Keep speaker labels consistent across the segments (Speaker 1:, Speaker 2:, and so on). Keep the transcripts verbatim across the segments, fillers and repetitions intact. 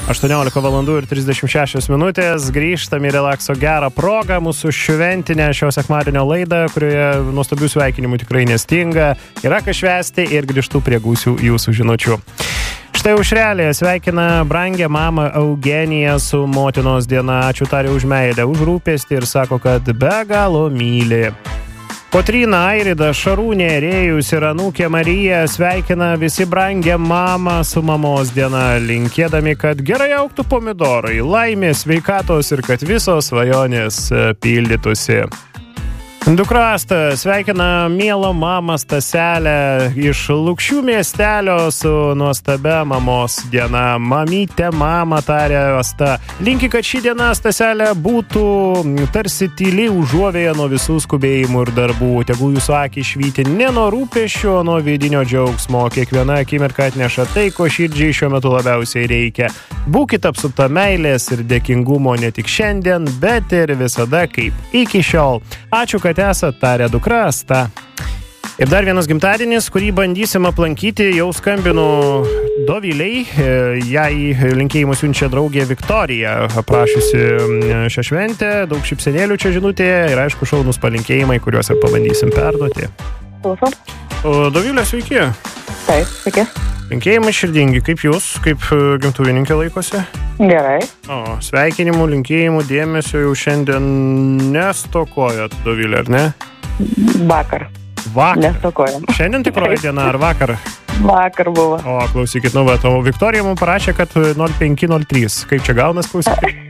Speaker 1: aštuoniolika valandų ir trisdešimt šešios minutės. Grįžtam į relakso gerą progą. Mūsų šventinę šio sekmadienio laidą, kurioje nuostabių sveikinimų tikrai nestinga. Yra ką švęsti ir grįžtu prie gausių jūsų žinučių. Štai Aušrelė sveikina brangę mamą Eugeniją su motinos diena. Ačiū tarė už meilę, už rūpestį ir sako, kad be galo myli. Kotryna, Airida, Šarūnė, Rėjus ir anūkė Marija sveikina visi brangę mamą su mamos diena, linkėdami, kad gerai augtų pomidorai, laimės, sveikatos ir kad visos svajonės pildytųsi. Dukrasta sveikina mielą mamą Staselę iš Lukšių miestelio su nuostabia mamos diena. Mamytė, mama, tarė Asta. Linki, kad ši diena Staselė būtų tarsi tyli užuovėja nuo visų skubėjimų ir darbų. Tegu jūsų akį švyti ne nuo rūpesčio, nuo vidinio džiaugsmo. Kiekviena akimirka atneša tai, ko širdžiai šiuo metu labiausiai reikia. Būkit apsupta meilės ir dėkingumo ne tik šiandien, bet ir visada kaip iki šiol. Ačiū, kad esat, tarė dukra Asta. Ir dar vienas gimtadienis, kurį bandysim aplankyti, jau skambinu Doviliai. Jai linkėjimus siunčia draugė Viktorija, aprašiusi šią šventę, daug šypsenėlių čia žinutėje ir aišku šaunus palinkėjimai, kuriuos ir pabandysim perduoti.
Speaker 2: Klausom.
Speaker 1: Dovilė, sveiki.
Speaker 2: Taip, sveiki.
Speaker 1: Linkėjimai širdingi, kaip jūs, kaip gimtuvininkė laikosi?
Speaker 2: Gerai.
Speaker 1: O, sveikinimų, linkėjimų, dėmesio jau šiandien nestokojat, Dovilė, ar ne?
Speaker 2: Vakar.
Speaker 1: Vakar?
Speaker 2: Nestokojam.
Speaker 1: Šiandien tikroji diena, ar vakar?
Speaker 2: Vakar buvo.
Speaker 1: O, klausykit, nu, bet, o Viktorija mums parašė, kad nulis penki nulis trys. Kaip čia gaunas, klausykit?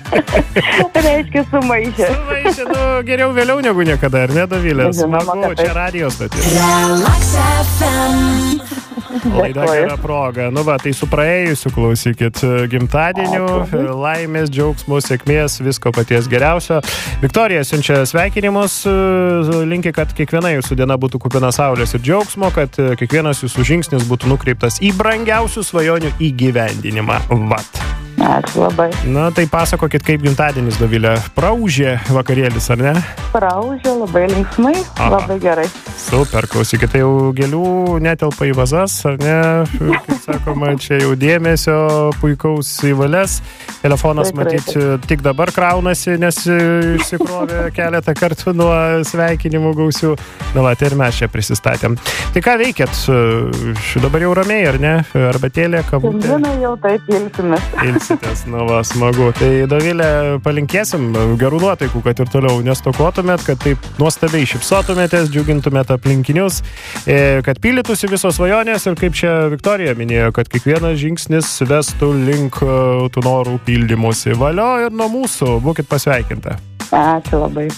Speaker 2: Reiškia sumaišė.
Speaker 1: Sumaišė, nu, geriau vėliau negu niekada, ar ne, Dovilė? Smagu, čia radijos stotis.
Speaker 3: Relax F M.
Speaker 1: Laida gera proga. Nu va, tai su praėjusiu klausykit gimtadieniu, laimės, džiaugsmų, sėkmės, visko paties geriausio. Viktorija siunčia sveikinimus, linki, kad kiekviena jūsų diena būtų kupina saulės ir džiaugsmo, kad kiekvienas jūsų žingsnis būtų nukreiptas į brangiausių svajonių įgyvendinimą. Vat.
Speaker 2: Ačiū labai.
Speaker 1: Na, tai pasakokit, kaip gimtadienis, Dovilė. Praūžė vakarėlis, ar ne?
Speaker 2: Praūžė labai linksmai, Aha. labai gerai.
Speaker 1: Super, klausykit, tai jau gėlių netelpa į vazas, ar ne? Kaip sakoma, čia jau dėmesio puikaus į valias. Telefonas, matyt, tik dabar kraunasi, nes išsikrovė keletą kartų nuo sveikinimų gausių. Na, va, tai ir mes čia prisistatėm. Tai ką veikėt? Dabar jau ramiai, ar ne? Arbatėlė, kavutė?
Speaker 2: Šiandieną jau taip ilsimės.
Speaker 1: Ilsitės, nu va, smagu. Tai, Dovilė, palinkėsim gerų nuotaikų, kad ir toliau nestokotumėt, kad taip nuostabiai šypsotumėtės, džiugintumėt aplinkinius, kad pildytųsi visos svajonės ir kaip čia Viktorija minėjo, kad kiekvienas žingsnis vestų link tų norų pildymosi. Valio ir nuo mūsų. Būkit pasveikinta.
Speaker 2: Ačiū labai.